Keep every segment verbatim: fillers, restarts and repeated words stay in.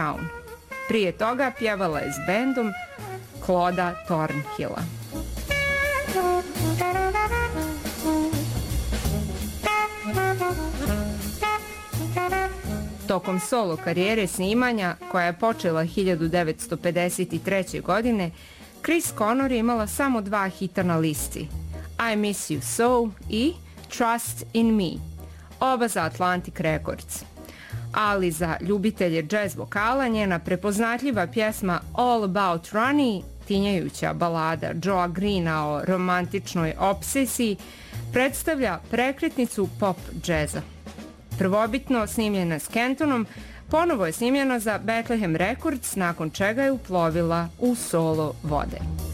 Town. Prije toga pjevala je s bendom Clauda Thornhilla. Tokom solo karijere snimanja, koja je počela hiljadu devetsto pedeset treće. godine, Chris Connor je imala samo dva hita na listi, I Miss You So i Trust in Me, oba za Atlantic Records. Ali za ljubitelje jazz vokala njena prepoznatljiva pjesma All About Ronnie, tinjajuća balada Joea Greena o romantičnoj obsesiji, predstavlja prekretnicu pop džeza. Prvobitno snimljena s Kentonom, ponovo je snimljena za Bethlehem Records, nakon čega je uplovila u solo vode.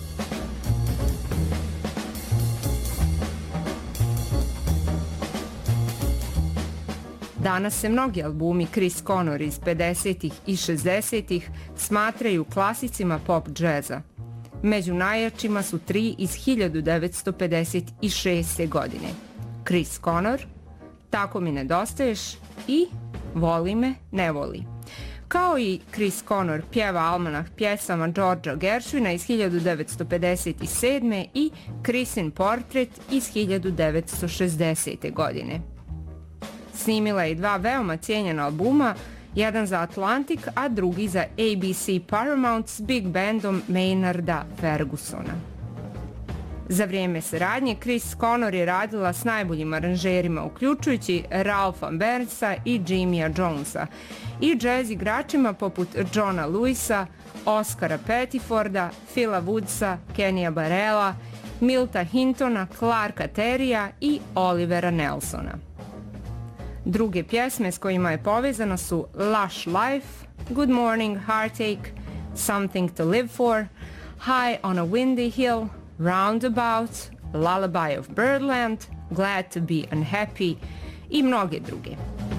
Danas se mnogi albumi Chris Connor iz pedesetih i šezdesetih smatraju klasicima pop džeza. Među najjačima su tri iz hiljadu devetsto pedeset šeste. godine. Chris Connor, Tako mi nedostaješ i Voli me, ne voli. Kao i Chris Connor pjeva almanah pjesama Georgea Gershwina iz hiljadu devetsto pedeset sedme. i Chrisin Portrait iz hiljadu devetsto šezdesete. godine. Snimila je dva veoma cijenjena albuma, jedan za Atlantic, a drugi za A B C Paramount s big bandom Maynarda Fergusona. Za vrijeme saradnje Chris Connor je radila s najboljim aranžerima, uključujući Ralpha Bernsa i Jimmya Jonesa, i jazz igračima poput Johna Lewisa, Oscara Pettiforda, Phila Woodsa, Kenya Barrella, Milta Hintona, Clarka Terrya i Olivera Nelsona. Druge pjesme s kojima je povezana su Lush Life, Good Morning Heartache, Something to Live For, High on a Windy Hill, Roundabout, Lullaby of Birdland, Glad to be Unhappy i mnoge druge.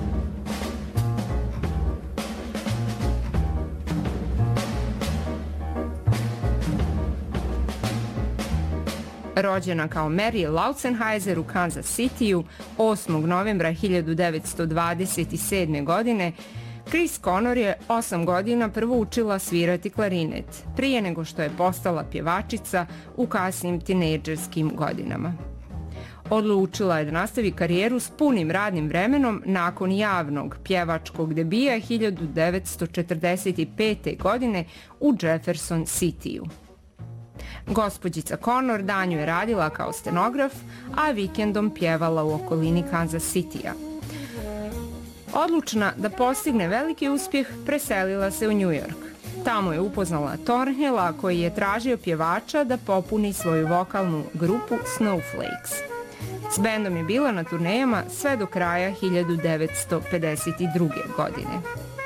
Rođena kao Mary Lautzenheiser u Kansas Cityu osmog novembra hiljadu devetsto dvadeset sedme. godine, Chris Connor je osam godina prvo učila svirati klarinet, prije nego što je postala pjevačica u kasnim tinejdžerskim godinama. Odlučila je da nastavi karijeru s punim radnim vremenom nakon javnog pjevačkog debija hiljadu devetsto četrdeset pete. godine u Jefferson Cityu. Gospođica Connor danju je radila kao stenograf, a vikendom pjevala u okolini Kansas Citya. Odlučna da postigne veliki uspjeh, preselila se u New York. Tamo je upoznala Thornhilla, koji je tražio pjevača da popuni svoju vokalnu grupu Snowflakes. S bendom je bila na turnejama sve do kraja hiljadu devetsto pedeset druge. godine.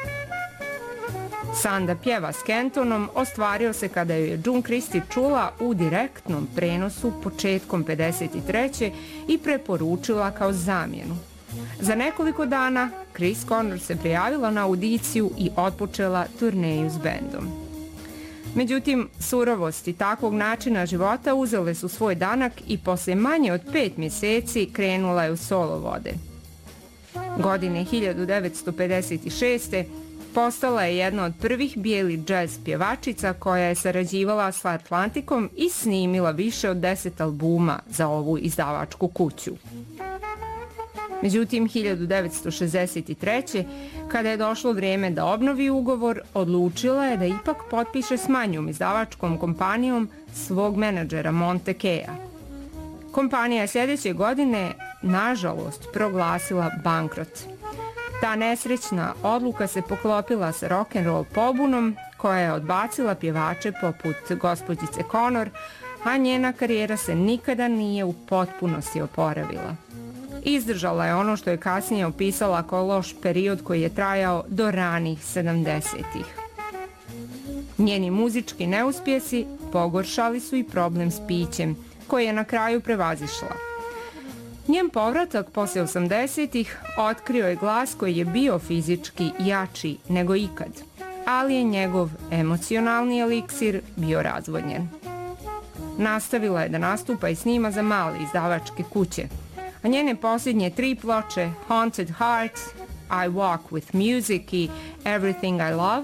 San da pjeva s Kentonom ostvario se kada ju je June Christy čula u direktnom prenosu početkom pedeset treće. i preporučila kao zamjenu. Za nekoliko dana Chris Connor se prijavila na audiciju i otpočela turneju s bendom. Međutim, surovosti takvog načina života uzele su svoj danak i posle manje od pet mjeseci krenula je u solo vode. Godine hiljadu devetsto pedeset šeste. postala je jedna od prvih bijeli jazz pjevačica koja je sarađivala sa Atlanticom i snimila više od deset albuma za ovu izdavačku kuću. Međutim, hiljadu devetsto šezdeset treće. kada je došlo vrijeme da obnovi ugovor, odlučila je da ipak potpiše s manjom izdavačkom kompanijom svog menadžera Monte Kea. Kompanija je sljedeće godine, nažalost, proglasila bankrot. Ta nesrećna odluka se poklopila sa rock'n'roll pobunom koja je odbacila pjevače poput gospođice Connor, a njena karijera se nikada nije u potpunosti oporavila. Izdržala je ono što je kasnije opisala kao loš period koji je trajao do ranih sedamdesetih. Njeni muzički neuspjesi pogoršali su i problem s pićem, koji je na kraju prevazišla. Njen povratak posle osamdesetih otkrio je glas koji je bio fizički jači nego ikad, ali je njegov emocionalni eliksir bio razvodnjen. Nastavila je da nastupa i snima za male izdavačke kuće, a njene posljednje tri ploče, Haunted Heart, I Walk with Music i Everything I Love,